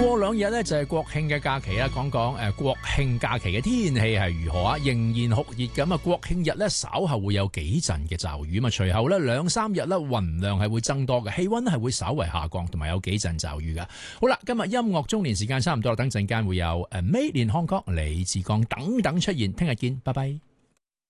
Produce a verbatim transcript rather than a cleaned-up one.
過兩日咧就係國慶嘅假期啦，講講誒國慶假期嘅天氣係如何啊？仍然酷熱咁啊！國慶日咧稍後會有幾陣嘅驟雨，咁啊隨後咧兩三日咧雲量係會增多嘅，氣溫係會稍為下降，同埋有幾陣驟雨噶。好啦，今日音樂中年時間差唔多啦，等陣間會有誒 Made in Hong Kong、李志剛等等出現，聽日見，拜拜。